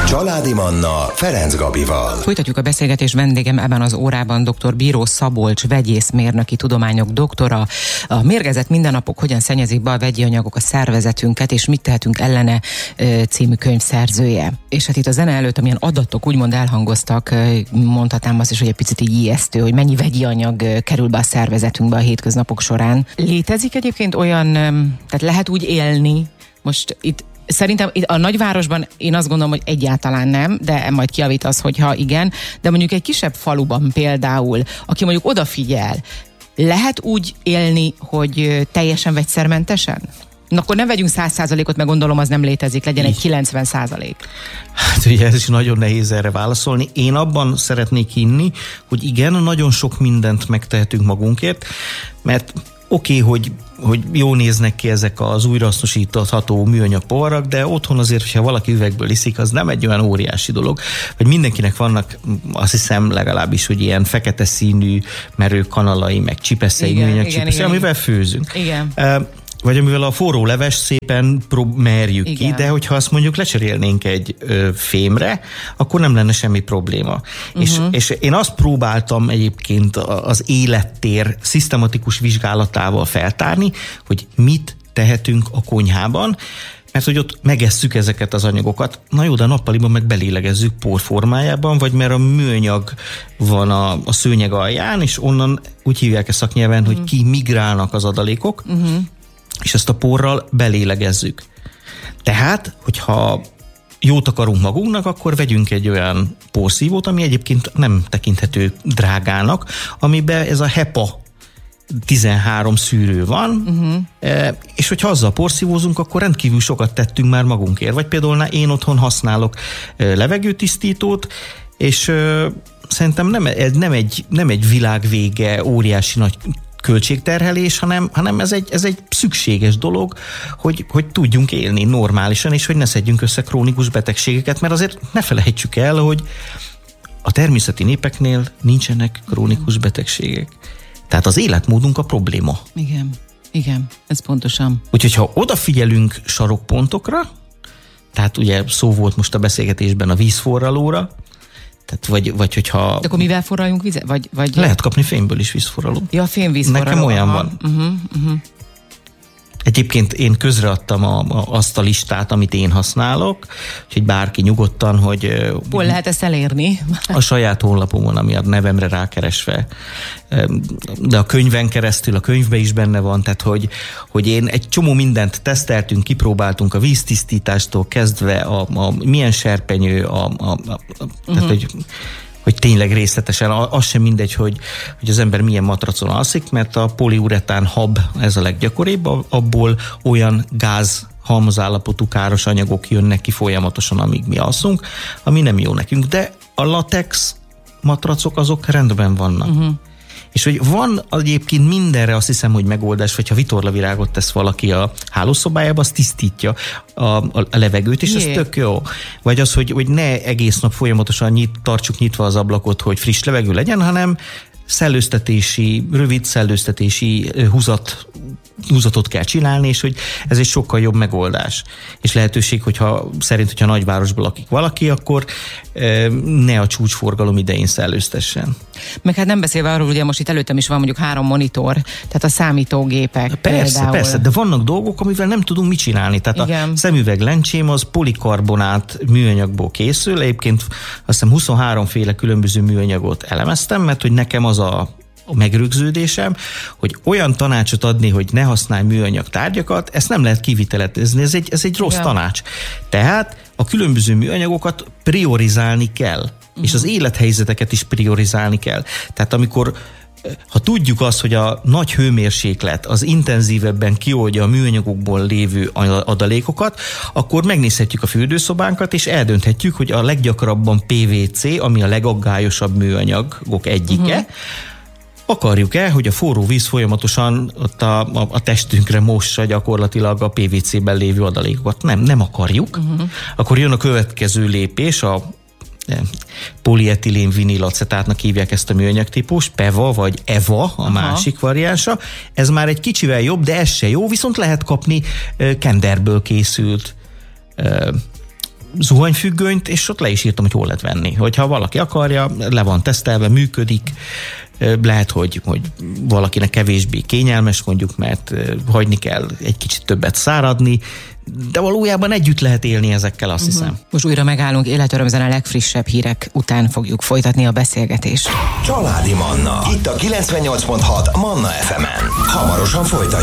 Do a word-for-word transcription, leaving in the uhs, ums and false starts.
Családi Manna Ferenc Gabival. Folytatjuk a beszélgetést. Vendégem ebben az órában dr. Bíró Szabolcs, vegyészmérnöki tudományok doktora. A Mérgezett mindennapok hogyan szennyezik be a vegyi anyagok a szervezetünket, és mit tehetünk ellene című könyv szerzője. És hát itt a zene előtt, amilyen adatok úgymond elhangoztak, mondhatnám azt is, hogy egy picit így ijesztő, hogy mennyi vegyi anyag kerül be a szervezetünkbe a hétköznapok során. Létezik egyébként olyan, tehát lehet úgy élni, most itt szerintem a nagyvárosban én azt gondolom, hogy egyáltalán nem, de majd kijavítasz, hogyha igen, de mondjuk egy kisebb faluban például, aki mondjuk odafigyel, lehet úgy élni, hogy teljesen vegyszermentesen? Na, akkor nem vegyünk száz százalékot, meg gondolom az nem létezik, legyen egy kilencven százalék. Hát ugye ez is nagyon nehéz erre válaszolni. Én abban szeretnék hinni, hogy igen, nagyon sok mindent megtehetünk magunkért, mert oké, okay, hogy, hogy jól néznek ki ezek az újrahasznosítható műanyag poharak, de otthon azért, hogyha valaki üvegből iszik, az nem egy olyan óriási dolog. Vagy mindenkinek vannak, azt hiszem legalábbis, hogy ilyen fekete színű merőkanalai, meg csipeszei, műanyag csipeszei, amivel főzünk. Igen. Uh, Vagy amivel a forró leves szépen prób- merjük Igen. ki, de hogyha azt mondjuk lecserélnénk egy ö, fémre, akkor nem lenne semmi probléma. Uh-huh. És, és én azt próbáltam egyébként az élettér szisztematikus vizsgálatával feltárni, hogy mit tehetünk a konyhában, mert hogy ott megesszük ezeket az anyagokat. Na jó, de a nappaliban meg belélegezzük por formájában, vagy mert a műanyag van a, a szőnyeg alján, és onnan úgy hívják ezt szaknyelven, uh-huh. hogy kimigrálnak az adalékok, uh-huh. és ezt a porral belélegezzük. Tehát, hogyha jót akarunk magunknak, akkor vegyünk egy olyan porszívót, ami egyébként nem tekinthető drágának, amiben ez a HEPA tizenhárom szűrő van, uh-huh. és hogyha azzal porszívózunk, akkor rendkívül sokat tettünk már magunkért. Vagy például én otthon használok levegőtisztítót, és szerintem nem, ez nem egy, nem egy világvége, óriási nagy költségterhelés, hanem, hanem ez, egy, ez egy szükséges dolog, hogy, hogy tudjunk élni normálisan, és hogy ne szedjünk össze krónikus betegségeket, mert azért ne felejtsük el, hogy a természeti népeknél nincsenek krónikus betegségek. Tehát az életmódunk a probléma. Igen, igen, ez pontosan. Úgyhogy ha odafigyelünk sarokpontokra, tehát ugye szó volt most a beszélgetésben a vízforralóra, tehát vagy, vagy hogyha... De akkor mivel forraljunk vizet? Vagy, vagy... Lehet kapni fémből is vízforralót. Ja, fémvízforraló. Nekem olyan aha. van. Uh-huh, uh-huh. Egyébként én közreadtam a, a, azt a listát, amit én használok, úgyhogy bárki nyugodtan, hogy... Hol lehet ezt elérni? A saját honlapomon, ami a nevemre rákeresve. De a könyven keresztül, a könyvben is benne van, tehát hogy, hogy én egy csomó mindent teszteltünk, kipróbáltunk a víztisztítástól kezdve, a, a milyen serpenyő, a, a, a, a, uh-huh. tehát hogy hogy tényleg részletesen, az sem mindegy, hogy, hogy az ember milyen matracon alszik, mert a poliuretán hab, ez a leggyakoribb, abból olyan gáz halmazállapotú káros anyagok jönnek ki folyamatosan, amíg mi alszunk, ami nem jó nekünk, de a latex matracok azok rendben vannak. Uh-huh. És hogy van egyébként mindenre azt hiszem, hogy megoldás, hogyha vitorlavirágot tesz valaki a hálószobájába, az tisztítja a, a levegőt, és Jé. ez tök jó. Vagy az, hogy, hogy ne egész nap folyamatosan nyit, tartsuk nyitva az ablakot, hogy friss levegő legyen, hanem szellőztetési, rövid szellőztetési húzat, húzatot kell csinálni, és hogy ez egy sokkal jobb megoldás. És lehetőség, hogyha szerint, hogyha nagyvárosban lakik valaki, akkor e, ne a csúcsforgalom idején szellőztessen. Meg hát nem beszélve arról, ugye most itt előttem is van mondjuk három monitor, tehát a számítógépek Persze, például. persze, de vannak dolgok, amivel nem tudunk mit csinálni. Tehát Igen. a szemüveg lencsém az polikarbonát műanyagból készül. Egyébként azt hiszem huszonhárom féle különböző műanyagot elemeztem, mert hogy nekem az a a megrögződésem, hogy olyan tanácsot adni, hogy ne használj műanyag tárgyakat, ezt nem lehet kivitelezni, ez egy, ez egy rossz ja. tanács. Tehát a különböző műanyagokat priorizálni kell, uh-huh. és az élethelyzeteket is priorizálni kell. Tehát amikor ha tudjuk azt, hogy a nagy hőmérséklet az intenzívebben kioldja a műanyagokból lévő adalékokat, akkor megnézhetjük a fürdőszobánkat, és eldönthetjük, hogy a leggyakrabban pé vé cé, ami a legaggályosabb műanyagok egyike, uh-huh. akarjuk-e, hogy a forró víz folyamatosan ott a, a, a testünkre mossa gyakorlatilag a pé vé cében lévő adalékokat? Nem, nem akarjuk. Uh-huh. Akkor jön a következő lépés, a polietilén vinilacetátnak hívják ezt a műanyagtípus, PEVA vagy EVA a Aha. másik variánsa. Ez már egy kicsivel jobb, de ez se jó, viszont lehet kapni uh, kenderből készült uh, zuhanyfüggönyt, és ott le is írtam, hogy hol lehet venni. Hogyha valaki akarja, le van tesztelve, működik, lehet, hogy, hogy valakinek kevésbé kényelmes, mondjuk, mert hagyni kell egy kicsit többet száradni, de valójában együtt lehet élni ezekkel, azt uh-huh. hiszem. Most újra megállunk, életörömzen a legfrissebb hírek után fogjuk folytatni a beszélgetést. Családi Manna. Itt a kilencvennyolc pont hat Manna ef emen. Hamarosan folytatjuk.